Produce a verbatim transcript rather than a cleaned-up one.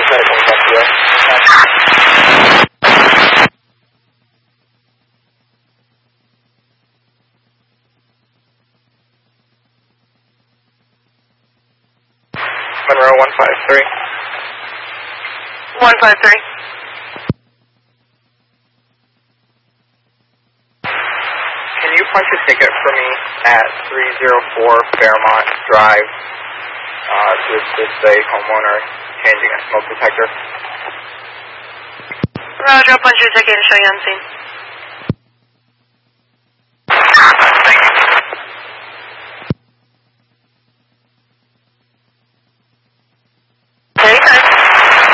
medical investigator. Monroe one five three. one five three. Can you punch a ticket for me at three oh four Fairmont Drive uh, to assist a homeowner changing a smoke detector? Roger, I'll punch your ticket and show you on scene.